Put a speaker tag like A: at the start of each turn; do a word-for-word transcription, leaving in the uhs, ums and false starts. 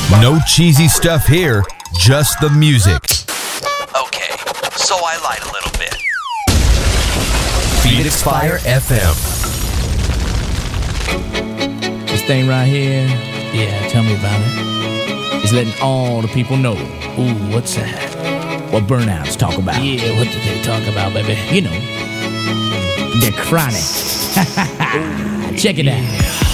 A: No cheesy stuff here, just the music.
B: Okay, so I lied a little bit.
A: Phoenix Fire F M.
C: This thing right here, yeah, tell me about it. It's letting all the people know.
D: Ooh, what's that?
C: What burnouts talk about.
D: Yeah, what do they talk about, baby?
C: You know, they're chronic. Check it out.